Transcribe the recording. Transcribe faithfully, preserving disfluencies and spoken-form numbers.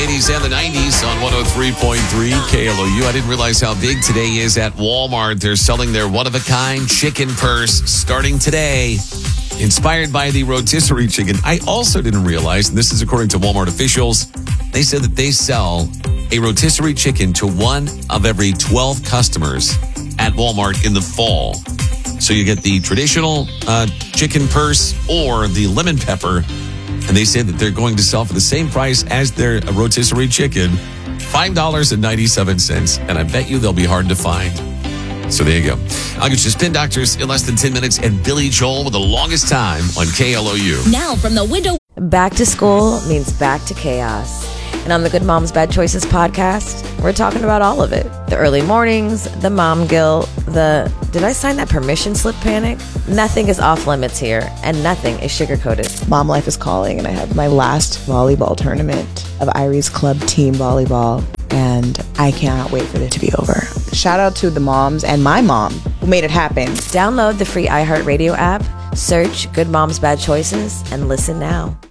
eighties and the nineties on one oh three point three K L O U. I didn't realize how big today is at Walmart. They're selling their one-of-a-kind chicken purse starting today, inspired by the rotisserie chicken. I also didn't realize, and this is according to Walmart officials, they said that they sell a rotisserie chicken to one of every twelve customers at Walmart in the fall. So you get the traditional uh, chicken purse or the lemon pepper. And they say that they're going to sell for the same price as their rotisserie chicken, five dollars and ninety-seven cents. And I bet you they'll be hard to find. So there you go. I'll get you Spin Doctors in less than ten minutes and Billy Joel with the longest time on K L O U. Now from the window. Back to school means back to chaos. And on the Good Moms Bad Choices podcast, we're talking about all of it. The early mornings, the mom guilt, the did I sign that permission slip panic? Nothing is off limits here, and nothing is sugar-coated. Mom life is calling, and I have my last volleyball tournament of Irie's Club team volleyball, and I cannot wait for it to be over. Shout out to the moms and my mom who made it happen. Download the free iHeartRadio app, search Good Moms Bad Choices, and listen now.